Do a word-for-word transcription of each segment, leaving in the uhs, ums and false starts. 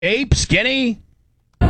Ape, skinny. Look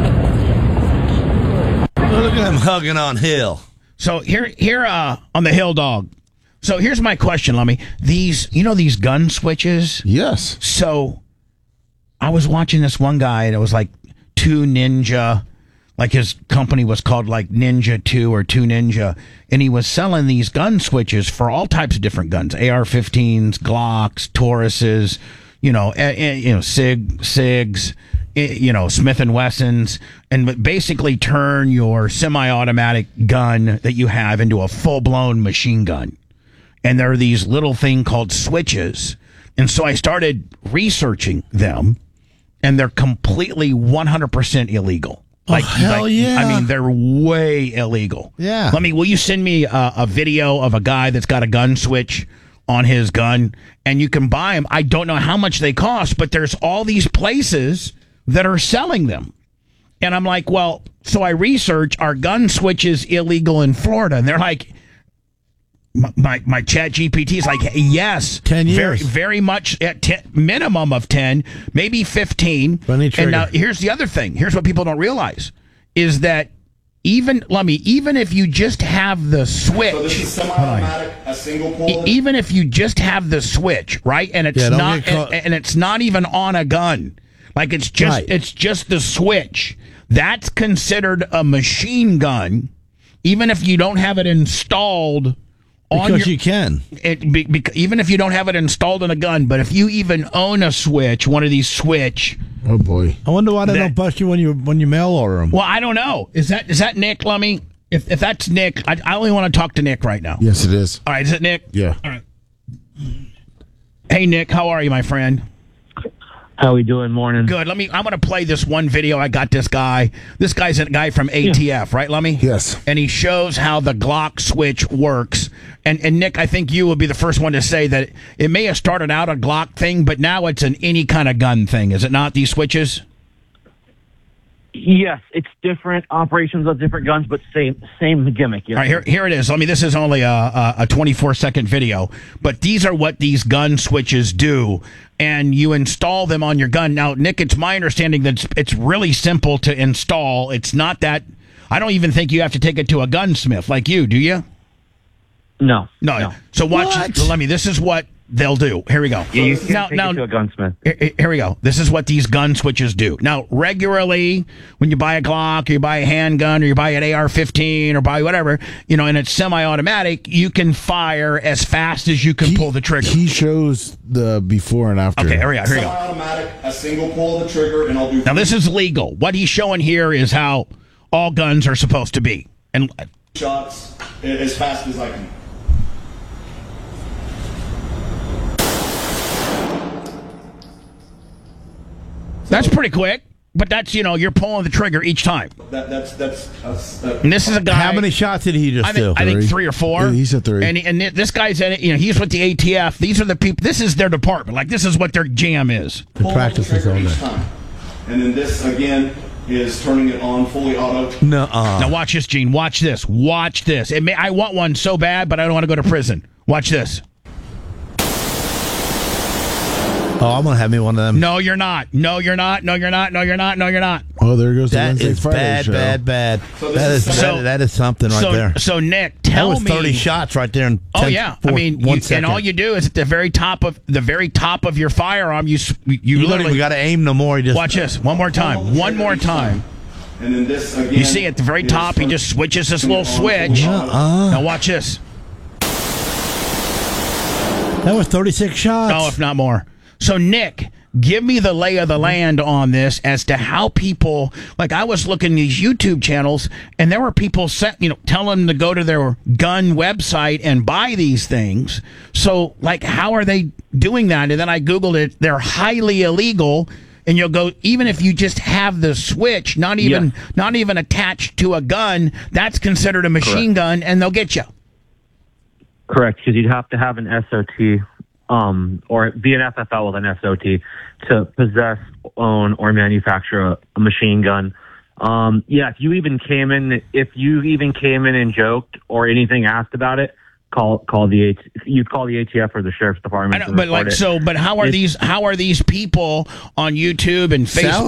at him hugging on Hill. So here, here uh, on the Hill Dog. So here's my question, Lummy. These, you know, these gun switches. Yes. So I was watching this one guy, and it was like Two Ninja, like his company was called like Ninja Two or Two Ninja, and he was selling these gun switches for all types of different guns: A R fifteens, Glocks, Tauruses, you know, a, a, you know, Sig, Sigs. You know, Smith and Wessons, and basically turn your semi-automatic gun that you have into a full-blown machine gun. And there are these little thing called switches. And so I started researching them, and they're completely one hundred percent illegal. Like, oh, hell like, yeah. I mean, they're way illegal. Yeah. Let me, will you send me a, a video of a guy that's got a gun switch on his gun, and you can buy them. I don't know how much they cost, but there's all these places that are selling them. And I'm like, well, so I research, are gun switches illegal in Florida? And they're like, my my, my chat G P T is like, yes. ten years. Very, very much at ten, minimum of ten, maybe fifteen. And now here's the other thing. Here's what people don't realize is that even, let me, even if you just have the switch. So this is semi-automatic, a single pull. E- even if you just have the switch, right? And it's Yeah, don't not, get caught- and, and it's not even on a gun. Like it's just Right. it's just the switch. That's considered a machine gun, even if you don't have it installed on Because your, you can. It, be, be, even if you don't have it installed in a gun, but if you even own a switch, one of these switch. Oh boy! I wonder why they that, don't bust you when you when you mail order them. Well, I don't know. Is that is that Nick Lummy? If if that's Nick, I, I only want to talk to Nick right now. Yes, it is. All right, is it Nick? Yeah. All right. Hey Nick, how are you, my friend? How we doing? Morning. Good. Let me. I'm going to play this one video. I got this guy. This guy's a guy from A T F, yeah. Right, Lummy? Yes. And he shows how the Glock switch works. And and Nick, I think you will be the first one to say that it may have started out a Glock thing, but now it's an any kind of gun thing, is it not? These switches. Yes, it's different operations of different guns, but same same gimmick. Yes. All right, here, here it is. I mean, this is only a, a, a twenty-four second video, but these are what these gun switches do, and you install them on your gun. Now, Nick, it's my understanding that it's, it's really simple to install. It's not that, I don't even think you have to take it to a gunsmith like you, do you? No. No. no. So watch, What? let me, this is what they'll do. Here we go. Yeah, you can now, take now, it to a gunsmith. Here, here we go. This is what these gun switches do. Now, regularly, when you buy a Glock, or you buy a handgun, or you buy an A R fifteen, or buy whatever, you know, and it's semi-automatic, you can fire as fast as you can He- pull the trigger. He shows the before and after. Okay, here we go. Here we go. Semi-automatic, a single pull of the trigger, and I'll do. Now, this is legal. What he's showing here is how all guns are supposed to be. And shots as fast as I can. that's pretty quick. But that's, you know, you're pulling the trigger each time. That, that's that's. that's that, And this is a guy. How many shots did he just I think, do? I think three or four. Yeah, he said three. And, and this guy's in it. You know, he's with the A T F. These are the people. This is their department. Like, this is what their jam is. The pull practice the is trigger on each there. time. And then this again is turning it on fully auto. Nuh-uh. Now watch this, Gene. Watch this. Watch this. It may, I want one so bad, but I don't want to go to prison. Watch this. Oh, I'm gonna have me one of them. No, you're not. No, you're not. No, you're not. No, you're not. No, you're not. Oh, there goes the That Wednesday is Friday bad, show. bad, bad. So That this is is- that, So- that is something right so, there. so Nick, That tell was me. thirty shots right there. In Oh ten, yeah, four, I mean, one you, second. and all you do is at the very top of the very top of your firearm, you s- you, you don't literally even got to aim no more. You just watch this one more time. One more time. And then this again. You see at the very is top, he turn- just switches this turning little it on fully switch. auto. Uh, Now watch this. that was thirty-six shots. Oh, if not more. So, Nick, give me the lay of the land on this as to how people, like I was looking at these YouTube channels, and there were people set, you know, telling them to go to their gun website and buy these things. So, like, how are they doing that? And then I Googled it. They're highly illegal. And you'll go, even if you just have the switch, not even Yeah. not even attached to a gun, that's considered a machine gun, and they'll get you. Correct, because you'd have to have an S O T um, or be an F F L with an S O T to possess, own, or manufacture a, a machine gun. Um, yeah, if you even came in, if you even came in and joked or anything asked about it, call call the A T, you'd call the A T F or the sheriff's department. I to know, but report like it. so, but how are It's- these how are these people on YouTube and Facebook?